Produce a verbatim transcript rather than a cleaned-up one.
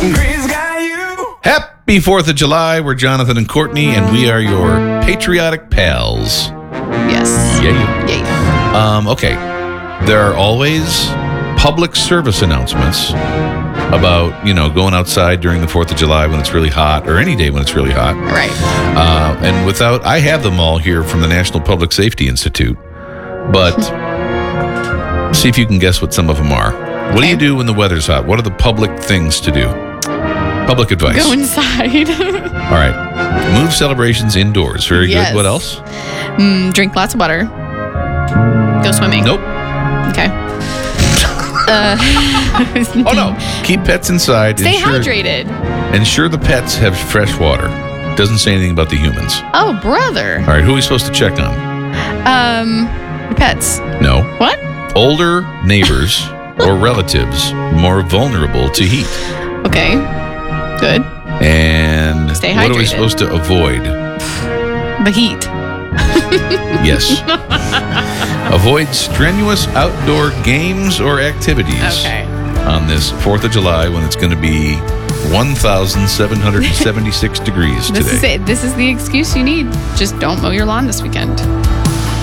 Happy fourth of July. We're Jonathan and Courtney, and we are your patriotic pals. Yes. Yeah. Yeah. Um, okay. There are always public service announcements about, you know, going outside during the fourth of July when it's really hot, or any day when it's really hot. Right. Uh, and without, I have them all here from the National Public Safety Institute, but see if you can guess what some of them are. What do you do when the weather's hot? What are the public things to do? Public advice. Go inside. All right. Move celebrations indoors. Very Yes. good. What else? Mm, drink lots of water. Go swimming. Nope. Okay. Uh, Oh, no. Keep pets inside. Stay Ensure, hydrated. ensure the pets have fresh water. Doesn't say anything about the humans. Oh, brother. All right. Who are we supposed to check on? Um, your pets. No. What? Older neighbors or relatives more vulnerable to heat. Okay. Good. And Stay what are we hydrated. supposed to avoid? The heat. Yes. Avoid strenuous outdoor games or activities Okay. on this fourth of July when it's going to be one thousand seven hundred seventy-six degrees This today. is it. This is the excuse you need. Just don't mow your lawn this weekend.